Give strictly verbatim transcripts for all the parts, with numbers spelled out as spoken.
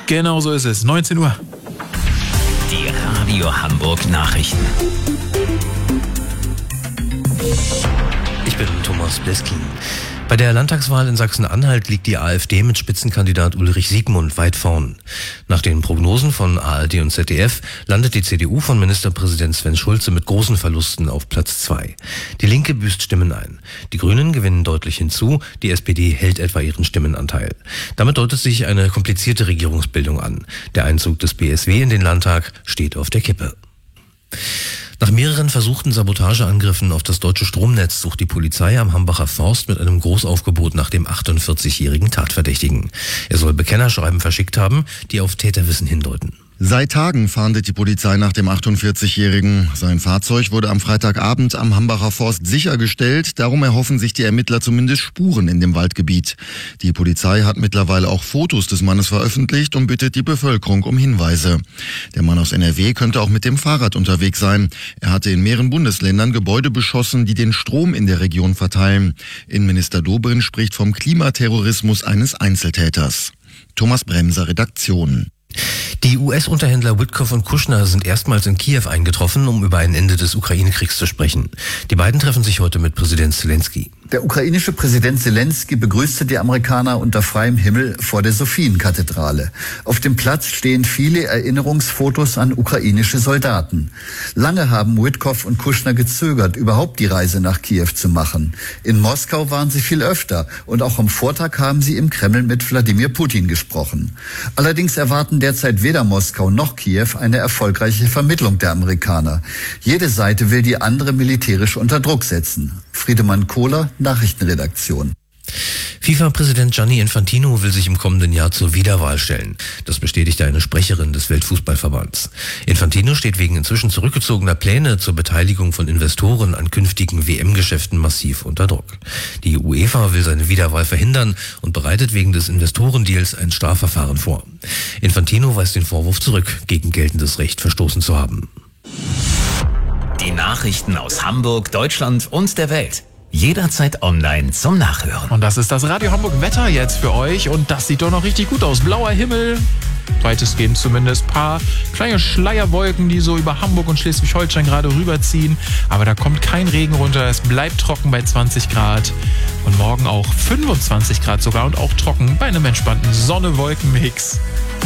Genau so ist es. neunzehn Uhr. Die Radio Hamburg Nachrichten. Ich bin Thomas Bleskin. Bei der Landtagswahl in Sachsen-Anhalt liegt die AfD mit Spitzenkandidat Ulrich Siegmund weit vorn. Nach den Prognosen von A R D und Z D F landet die C D U von Ministerpräsident Sven Schulze mit großen Verlusten auf Platz zwei. Die Linke büßt Stimmen ein. Die Grünen gewinnen deutlich hinzu, die S P D hält etwa ihren Stimmenanteil. Damit deutet sich eine komplizierte Regierungsbildung an. Der Einzug des B S W in den Landtag steht auf der Kippe. Nach mehreren versuchten Sabotageangriffen auf das deutsche Stromnetz sucht die Polizei am Hambacher Forst mit einem Großaufgebot nach dem achtundvierzigjährigen Tatverdächtigen. Er soll Bekennerschreiben verschickt haben, die auf Täterwissen hindeuten. Seit Tagen fahndet die Polizei nach dem achtundvierzigjährigen. Sein Fahrzeug wurde am Freitagabend am Hambacher Forst sichergestellt. Darum erhoffen sich die Ermittler zumindest Spuren in dem Waldgebiet. Die Polizei hat mittlerweile auch Fotos des Mannes veröffentlicht und bittet die Bevölkerung um Hinweise. Der Mann aus N R W könnte auch mit dem Fahrrad unterwegs sein. Er hatte in mehreren Bundesländern Gebäude beschossen, die den Strom in der Region verteilen. Innenminister Dobrindt spricht vom Klimaterrorismus eines Einzeltäters. Thomas Bremser, Redaktion. Die U S-Unterhändler Witkoff und Kushner sind erstmals in Kiew eingetroffen, um über ein Ende des Ukraine-Kriegs zu sprechen. Die beiden treffen sich heute mit Präsident Zelensky. Der ukrainische Präsident Zelensky begrüßte die Amerikaner unter freiem Himmel vor der Sophienkathedrale. Auf dem Platz stehen viele Erinnerungsfotos an ukrainische Soldaten. Lange haben Witkoff und Kushner gezögert, überhaupt die Reise nach Kiew zu machen. In Moskau waren sie viel öfter und auch am Vortag haben sie im Kreml mit Wladimir Putin gesprochen. Allerdings erwarten derzeit weder Moskau noch Kiew eine erfolgreiche Vermittlung der Amerikaner. Jede Seite will die andere militärisch unter Druck setzen. Friedemann Kohler, Nachrichtenredaktion. FIFA-Präsident Gianni Infantino will sich im kommenden Jahr zur Wiederwahl stellen. Das bestätigte eine Sprecherin des Weltfußballverbands. Infantino steht wegen inzwischen zurückgezogener Pläne zur Beteiligung von Investoren an künftigen W M-Geschäften massiv unter Druck. Die UEFA will seine Wiederwahl verhindern und bereitet wegen des Investorendeals ein Strafverfahren vor. Infantino weist den Vorwurf zurück, gegen geltendes Recht verstoßen zu haben. Die Nachrichten aus Hamburg, Deutschland und der Welt. Jederzeit online zum Nachhören. Und das ist das Radio Hamburg Wetter jetzt für euch. Und das sieht doch noch richtig gut aus. Blauer Himmel, weitestgehend zumindest. Paar kleine Schleierwolken, die so über Hamburg und Schleswig-Holstein gerade rüberziehen. Aber da kommt kein Regen runter. Es bleibt trocken bei zwanzig Grad. Und morgen auch fünfundzwanzig Grad sogar und auch trocken bei einem entspannten Sonne-Wolken-Mix.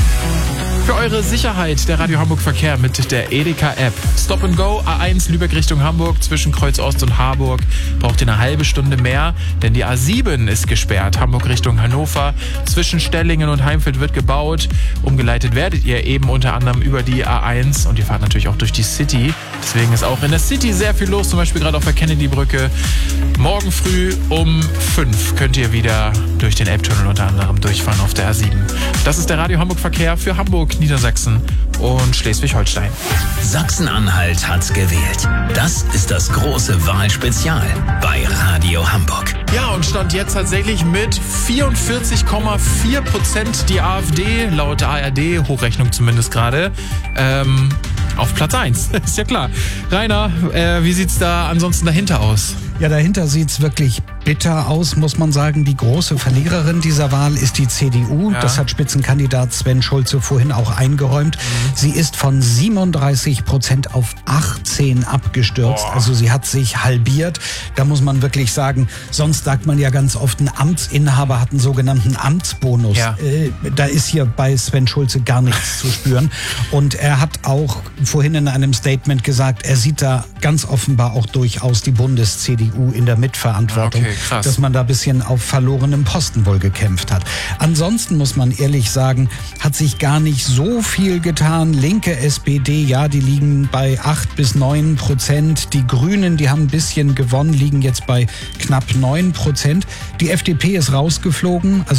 Für eure Sicherheit der Radio Hamburg Verkehr mit der Edeka-App. Stop and Go, A eins Lübeck Richtung Hamburg zwischen Kreuz Ost und Harburg. Braucht ihr eine halbe Stunde mehr, denn die A sieben ist gesperrt. Hamburg Richtung Hannover. Zwischen Stellingen und Heimfeld wird gebaut. Umgeleitet werdet ihr eben unter anderem über die A eins und ihr fahrt natürlich auch durch die City. Deswegen ist auch in der City sehr viel los, zum Beispiel gerade auf der Kennedy-Brücke. Morgen früh um fünf könnt ihr wieder durch den Elbtunnel unter anderem durchfahren auf der A sieben. Das ist der Radio Hamburg Verkehr für Hamburg, Niedersachsen und Schleswig-Holstein. Sachsen-Anhalt hat gewählt. Das ist das große Wahlspezial bei Radio Hamburg. Ja, und stand jetzt tatsächlich mit vierundvierzig Komma vier Prozent die AfD, laut A R D, Hochrechnung zumindest gerade, ähm, auf Platz eins. Ist ja klar. Rainer, äh, wie sieht's da ansonsten dahinter aus? Ja, dahinter sieht's wirklich bitter aus, muss man sagen. Die große Verliererin dieser Wahl ist die C D U. Ja. Das hat Spitzenkandidat Sven Schulze vorhin auch eingeräumt. Mhm. Sie ist von siebenunddreißig Prozent auf achtzehn abgestürzt. Boah. Also sie hat sich halbiert. Da muss man wirklich sagen, sonst sagt man ja ganz oft, ein Amtsinhaber hat einen sogenannten Amtsbonus. Ja. Äh, da ist hier bei Sven Schulze gar nichts zu spüren. Und er hat auch vorhin in einem Statement gesagt, er sieht da ganz offenbar auch durchaus die Bundes-C D U in der Mitverantwortung. Okay. Krass. Dass man da ein bisschen auf verlorenem Posten wohl gekämpft hat. Ansonsten muss man ehrlich sagen, hat sich gar nicht so viel getan. Linke S P D, ja, die liegen bei acht bis neun Prozent. Die Grünen, die haben ein bisschen gewonnen, liegen jetzt bei knapp neun Prozent. Die F D P ist rausgeflogen. Also